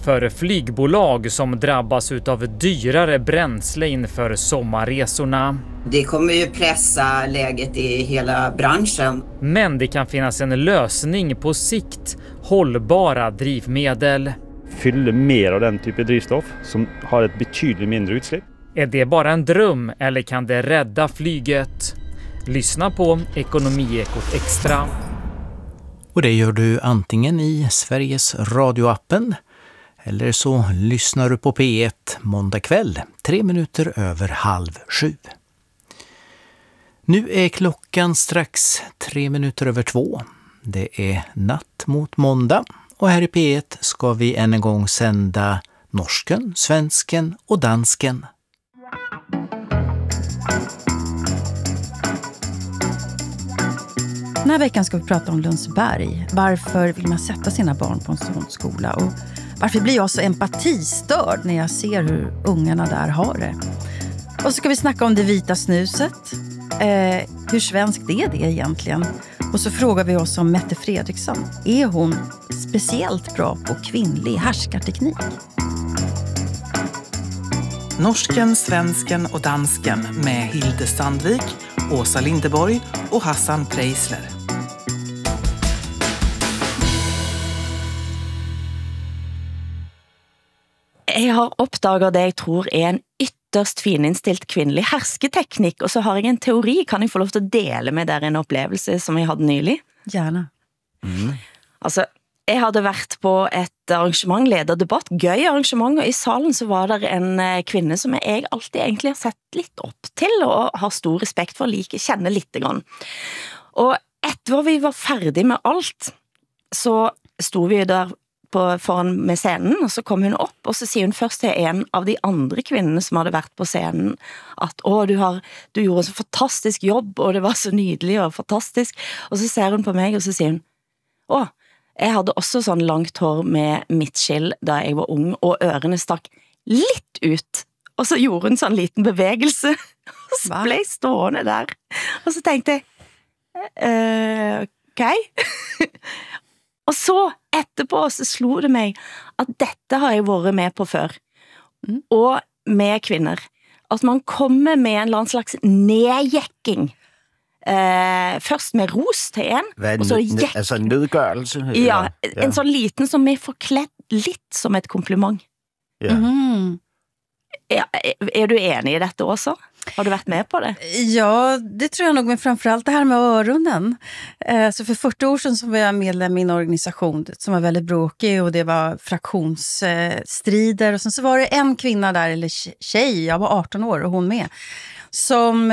för flygbolag som drabbas utav dyrare bränsle inför sommarresorna. Det kommer ju pressa läget i hela branschen. Men det kan finnas en lösning på sikt, hållbara drivmedel. Fylla mer av den typen av drivstoff som har ett betydligt mindre utsläpp. Är det bara en dröm eller kan det rädda flyget? Lyssna på Ekonomiekot Extra. Och det gör du antingen i Sveriges radioappen eller så lyssnar du på P1 måndag kväll 3 minuter över 6:30. Nu är klockan strax 3 minuter över 2. Det är natt mot måndag och här i P1 ska vi än en gång sända norsken, svensken och dansken. Den här veckan ska vi prata om Lundsberg. Varför vill man sätta sina barn på en sån skola? Och varför blir jag så empatistörd när jag ser hur ungarna där har det? Och så ska vi snacka om det vita snuset. Hur svenskt är det egentligen? Och så frågar vi oss om Mette Fredriksson. Är hon speciellt bra på kvinnlig härskarteknik? Norsken, svensken och dansken med Hilde Sandvik, Åsa Lindeborg och Hassan Preisler. Jeg har oppdaget det jeg tror er en ytterst fininnstilt kvinnelig hersketeknikk, og så har jeg en teori. Kan jeg få lov til å dele med dere en opplevelse som jeg hadde nylig? Gärna. Altså, jeg hadde vært på et arrangement, lederdebatt, gøy arrangement, og i salen så var det en kvinne som jeg alltid egentlig har sett litt opp til, og har stor respekt for, kjenner litt grann. Og etter vi var ferdig med alt, så stod vi der foran med scenen, og så kom hun opp, og så sier hun først til en av de andre kvinnene som hadde vært på scenen, at du gjorde så fantastisk jobb, og det var så nydelig og fantastisk. Og så ser hun på meg, og så sier hun, jeg hadde også sånn langt hår med midtskill da jeg var ung, og ørene stakk litt ut. Og så gjorde hun sånn liten bevegelse, og så ble jeg stående der. Og så tenkte jeg, ok. Og så etterpå så slo det meg at dette har jeg vært med på før. Og med kvinner. At man kommer med en eller annen slags nedjekking. Først med ros til en. Og så altså en nedgørelse? Ja, en sånn liten som er forklædt litt som et kompliment. Ja. Är du enig i detta också? Har du varit med på det? Ja, det tror jag nog, men framförallt det här med öronen. Så för 40 år sedan så var jag medlem i en organisation som var väldigt bråkig, och det var fraktionsstrider. Och sen så var det en kvinna där, eller tjej, jag var 18 år och hon med, som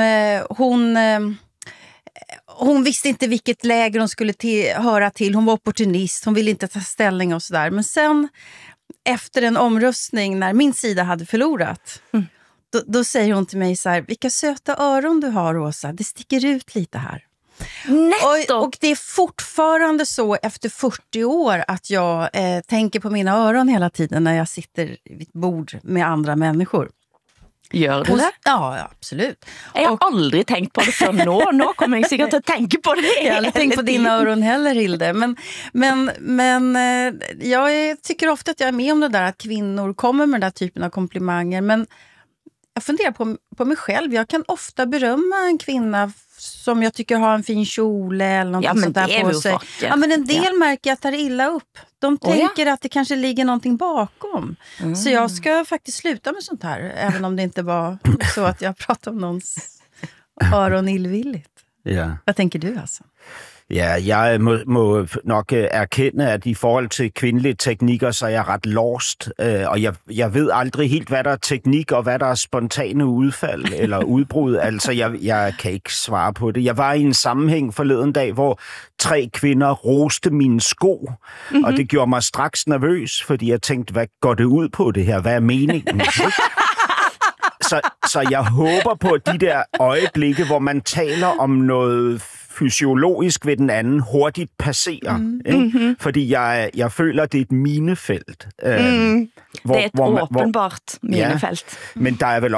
hon visste inte vilket läger hon skulle höra till. Hon var opportunist, hon ville inte ta ställning och sådär. Men sen efter en omröstning när min sida hade förlorat, då säger hon till mig så här: vilka söta öron du har, Åsa, det sticker ut lite här. Och det är fortfarande så efter 40 år att jag tänker på mina öron hela tiden när jag sitter vid ett bord med andra människor. Gör du det? Ja, absolut. Jag har aldrig tänkt på det för nå kommer jag säkert att tänka på det. Jag har aldrig tänkt på dina öron heller, Hilde. Men jag tycker ofta att jag är med om det där att kvinnor kommer med den där typen av komplimanger. Men jag funderar på mig själv. Jag kan ofta berömma en kvinna som jag tycker har en fin kjol eller något sånt där på sig. Ja, men en del märker jag tar illa upp. De tänker att det kanske ligger någonting bakom. Så jag ska faktiskt sluta med sånt här, även om det inte var så att jag pratade om någons öron illvilligt. Ja. Vad tänker du, alltså? Ja, jeg må nok erkende, at i forhold til kvindelige teknikker, så er jeg ret lost. Og jeg ved aldrig helt, hvad der er teknik, og hvad der er spontane udfald eller udbrud. Altså, jeg kan ikke svare på det. Jeg var i en sammenhæng forleden dag, hvor 3 kvinder roste mine sko, og det gjorde mig straks nervøs, fordi jeg tænkte, hvad går det ud på det her? Hvad er meningen? Så jeg håber på de der øjeblikke, hvor man taler om noget fysiologisk ved den anden hurtigt passerer. Fordi jeg føler, det er et minefelt. Det er et åbenbart minefelt. Ja, men der er vel